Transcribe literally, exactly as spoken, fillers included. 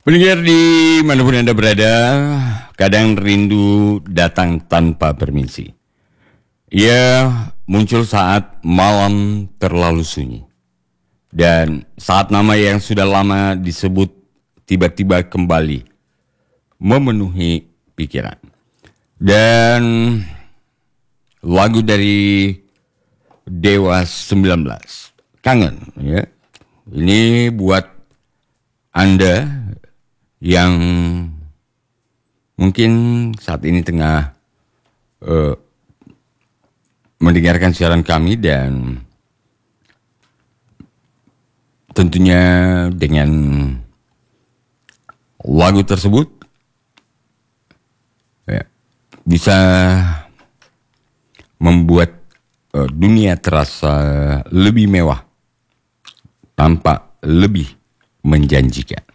Pendengar di manapun Anda berada, kadang rindu datang tanpa permisi. Ia muncul saat malam terlalu sunyi. Dan saat nama yang sudah lama disebut tiba-tiba kembali memenuhi pikiran. Dan lagu dari Dewa sembilan belas, Kangen, ya. Ini buat Anda yang mungkin saat ini tengah uh, mendengarkan siaran kami dan tentunya dengan lagu tersebut ya, bisa membuat uh, dunia terasa lebih mewah, tampak lebih menjanjikan.